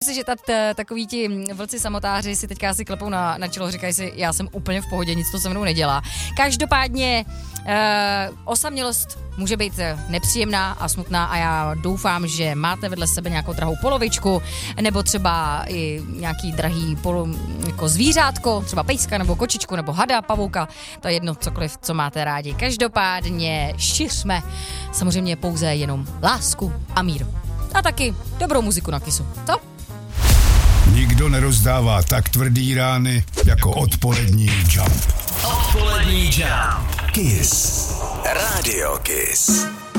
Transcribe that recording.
si, že takový ti vlci samotáři si teďka asi klepou na čelo, říkají si, já jsem úplně v pohodě, nic to se mnou nedělá. Každopádně osamělost může být nepříjemná a smutná a já doufám, že máte vedle sebe nějakou drahou polovičku nebo třeba i nějaký drahý jako zvířátko, třeba pejska nebo kočičku nebo hada, pavouka, to je jedno cokoliv, co máte rádi. Každopádně šiřme samozřejmě pouze jenom lásku a mír. A taky dobrou muziku na Kissu. Co? Nikdo nerozdává tak tvrdý rány jako odpolední Jump. Odpolední Jump. Kiss. Radio Kiss.